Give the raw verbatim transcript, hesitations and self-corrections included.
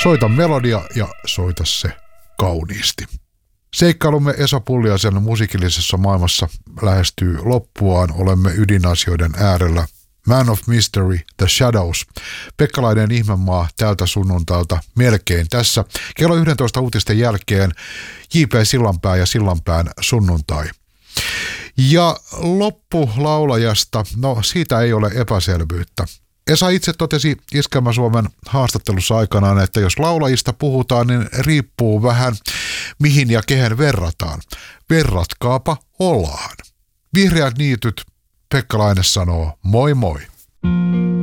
Soita melodia ja soita se kauniisti. Seikkailumme Esa Pulliaisen musiikillisessa maailmassa lähestyy loppuaan. Olemme ydinasioiden äärellä. Man of Mystery, The Shadows. Pekkalainen ihmemaa tältä sunnuntailta melkein tässä. Kello yksitoista uutisten jälkeen J P Sillanpää ja Sillanpään sunnuntai. Ja loppulaulajasta, no siitä ei ole epäselvyyttä. Esa itse totesi Iskelmä Suomen haastattelussa aikanaan, että jos laulajista puhutaan, niin riippuu vähän mihin ja kehen verrataan. Verratkaapa Olaan. Vihreät niityt, Pekkalainen sanoo moi moi.